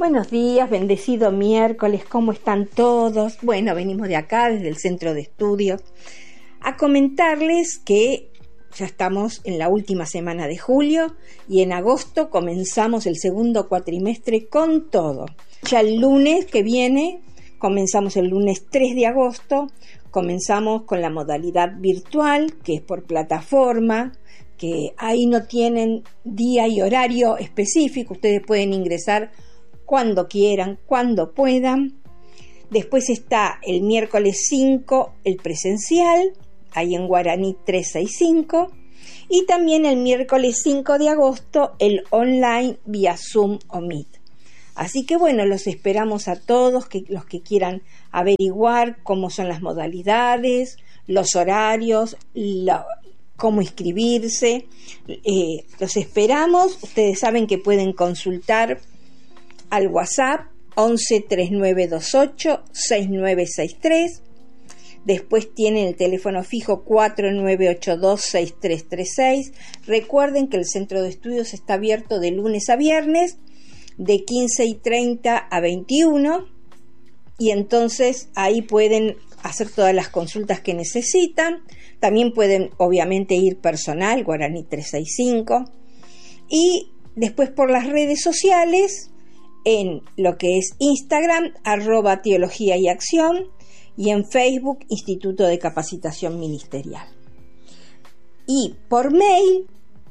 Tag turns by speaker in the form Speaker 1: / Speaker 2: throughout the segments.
Speaker 1: Buenos días, bendecido miércoles, ¿cómo están todos? Bueno, venimos de acá, desde el Centro de Estudios, a comentarles que ya estamos en la última semana de julio y en agosto comenzamos el segundo cuatrimestre con todo. Ya el lunes que viene, comenzamos el lunes 3 de agosto, comenzamos con la modalidad virtual, que es por plataforma, que ahí no tienen día y horario específico, ustedes pueden ingresar cuando quieran, cuando puedan. Después está el miércoles 5 el presencial, ahí en Guaraní 365, y también el miércoles 5 de agosto el online vía Zoom o Meet. Así que bueno, los esperamos a todos, los que quieran averiguar cómo son las modalidades, los horarios, cómo inscribirse. Los esperamos. Ustedes saben que pueden consultar al WhatsApp 11 3928 6963. Después tienen el teléfono fijo 4982 6336. Recuerden que el Centro de Estudios está abierto de lunes a viernes de 15:30 a 21, y entonces ahí pueden hacer todas las consultas que necesitan. También pueden obviamente ir personal, Guaraní 365, y después por las redes sociales, en lo que es Instagram, @Teología y Acción, y en Facebook, Instituto de Capacitación Ministerial. Y por mail,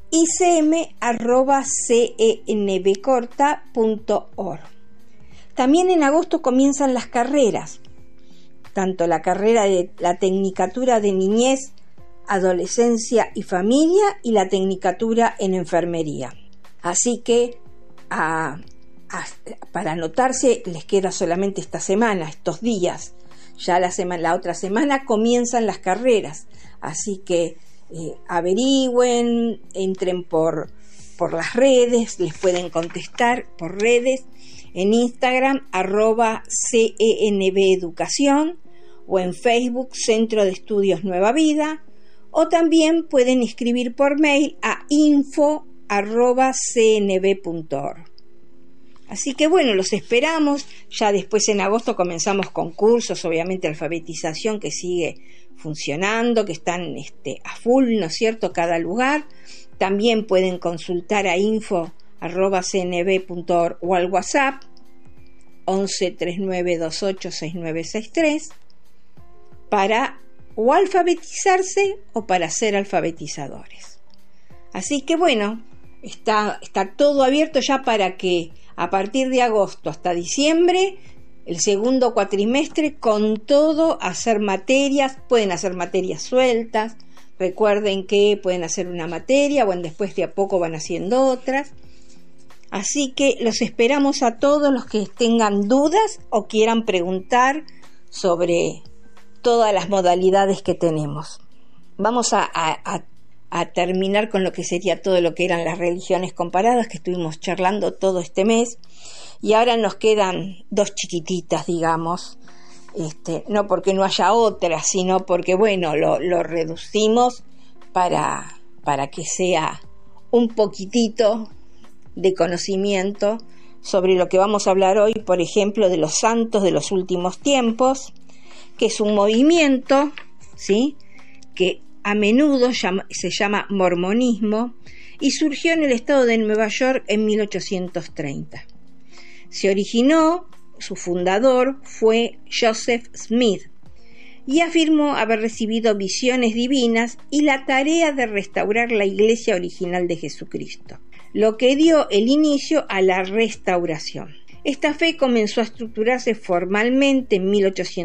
Speaker 1: icm@cenbcorta.org. También en agosto comienzan las carreras, tanto la carrera de la Tecnicatura de Niñez, Adolescencia y Familia y la Tecnicatura en Enfermería. Así que para anotarse les queda solamente esta semana, estos días. Ya la otra semana comienzan las carreras, así que averigüen, entren por las redes, les pueden contestar por redes, en Instagram @CENBEducación, o en Facebook Centro de Estudios Nueva Vida, o también pueden escribir por mail a info@cnb.org. Así que bueno, los esperamos. Ya después en agosto comenzamos con cursos, obviamente alfabetización que sigue funcionando, que están a full, ¿no es cierto?, cada lugar. También pueden consultar a info@cnb.org o al WhatsApp 11 3928 6963 para o alfabetizarse o para ser alfabetizadores. Así que bueno, está todo abierto ya para que a partir de agosto hasta diciembre, el segundo cuatrimestre, con todo, hacer materias. Pueden hacer materias sueltas. Recuerden que pueden hacer una materia, bueno, después de a poco van haciendo otras. Así que los esperamos a todos los que tengan dudas o quieran preguntar sobre todas las modalidades que tenemos. Vamos a terminar con lo que sería todo lo que eran las religiones comparadas, que estuvimos charlando todo este mes, y ahora nos quedan dos chiquititas, digamos, no porque no haya otras, sino porque bueno, lo reducimos para que sea un poquitito de conocimiento sobre lo que vamos a hablar hoy, por ejemplo, de los santos de los últimos tiempos, que es un movimiento, ¿sí?, que a menudo se llama mormonismo, y surgió en el estado de Nueva York en 1830. Se originó, su fundador fue Joseph Smith, y afirmó haber recibido visiones divinas y la tarea de restaurar la iglesia original de Jesucristo, lo que dio el inicio a la restauración. Esta fe comenzó a estructurarse formalmente en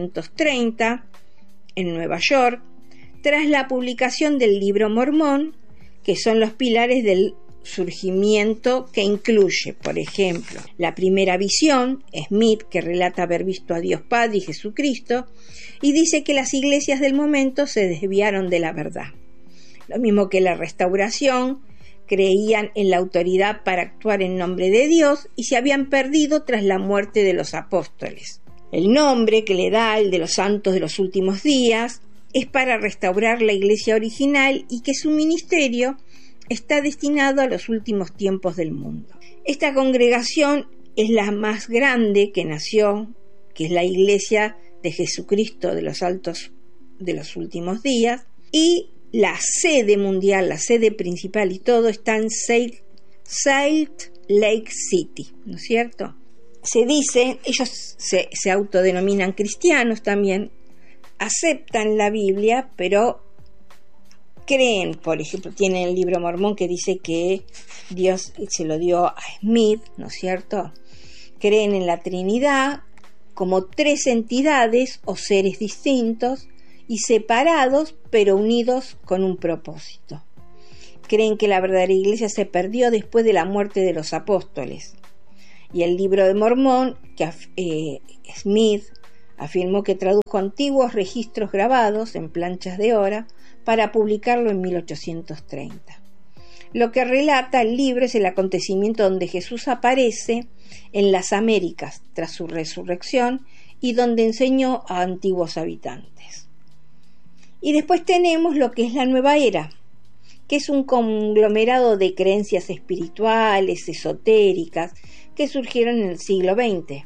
Speaker 1: 1830 en Nueva York, tras la publicación del Libro Mormón, que son los pilares del surgimiento, que incluye, por ejemplo, la primera visión, Smith, que relata haber visto a Dios Padre y Jesucristo, y dice que las iglesias del momento se desviaron de la verdad. Lo mismo que la restauración, creían en la autoridad para actuar en nombre de Dios y se habían perdido tras la muerte de los apóstoles. El nombre que le da el de los santos de los últimos días es para restaurar la iglesia original y que su ministerio está destinado a los últimos tiempos del mundo. Esta congregación es la más grande que nació, que es la Iglesia de Jesucristo de los Altos de los Últimos Días, y la sede mundial, la sede principal y todo está en Salt Lake City, ¿no es cierto? Se dice, ellos se autodenominan cristianos también, aceptan la Biblia, pero creen, por ejemplo, tienen el libro Mormón que dice que Dios se lo dio a Smith, ¿no es cierto? Creen en la Trinidad como tres entidades o seres distintos y separados, pero unidos con un propósito. Creen que la verdadera iglesia se perdió después de la muerte de los apóstoles. Y el libro de Mormón, que Smith afirmó que tradujo antiguos registros grabados en planchas de oro para publicarlo en 1830. Lo que relata el libro es el acontecimiento donde Jesús aparece en las Américas tras su resurrección y donde enseñó a antiguos habitantes. Y después tenemos lo que es la Nueva Era, que es un conglomerado de creencias espirituales, esotéricas, que surgieron en el siglo XX.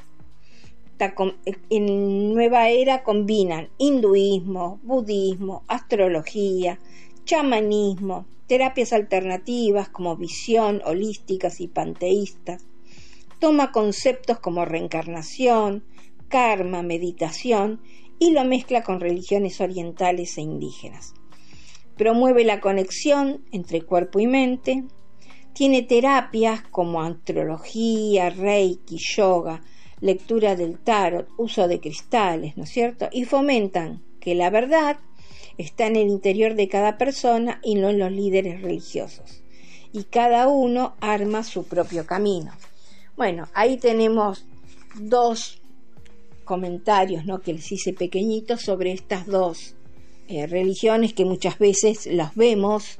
Speaker 1: En Nueva Era combinan hinduismo, budismo, astrología, chamanismo, terapias alternativas como visión, holísticas y panteístas. Toma conceptos como reencarnación, karma, meditación y lo mezcla con religiones orientales e indígenas. Promueve la conexión entre cuerpo y mente. Tiene terapias como astrología, reiki, yoga, lectura del tarot, uso de cristales, ¿no es cierto? Y fomentan que la verdad está en el interior de cada persona y no en los líderes religiosos. Y cada uno arma su propio camino. Bueno, ahí tenemos dos comentarios, ¿no?, que les hice pequeñitos sobre estas dos religiones que muchas veces las vemos,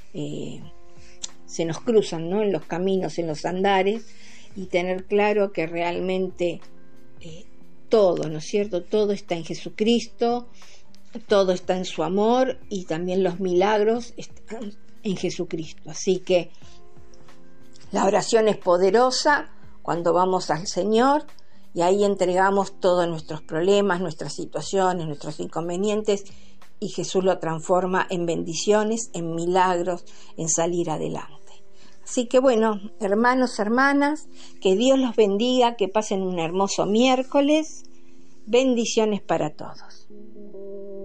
Speaker 1: se nos cruzan, ¿no?, en los caminos, en los andares, y tener claro que realmente todo, ¿no es cierto?, todo está en Jesucristo, todo está en su amor y también los milagros están en Jesucristo. Así que la oración es poderosa cuando vamos al Señor y ahí entregamos todos nuestros problemas, nuestras situaciones, nuestros inconvenientes, y Jesús lo transforma en bendiciones, en milagros, en salir adelante. Así que bueno, hermanos, hermanas, que Dios los bendiga, que pasen un hermoso miércoles. Bendiciones para todos.